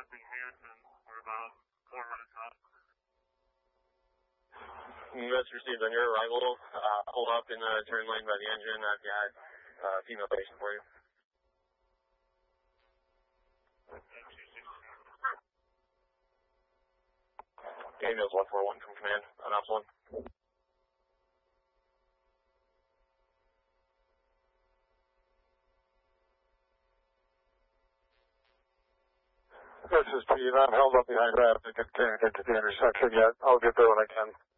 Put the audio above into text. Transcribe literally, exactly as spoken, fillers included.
That's received on your arrival. Uh, hold up in the turn lane by the engine. I've got uh, female patient for you. Daniels one four one from command. Announce one. This is Pete. I'm held up behind traffic and can't get to the intersection yet. I'll get there when I can.